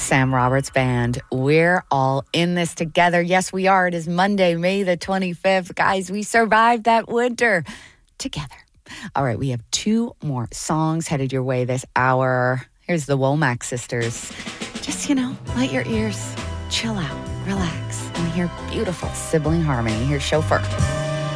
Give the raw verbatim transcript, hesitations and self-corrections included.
Sam Roberts Band. We're all in this together. Yes, we are. It is Monday, May the twenty-fifth. Guys, we survived that winter together. All right, we have two more songs headed your way this hour. Here's the Womack Sisters. Just, you know, let your ears chill out, relax, and hear beautiful sibling harmony. Here's Chauffeur.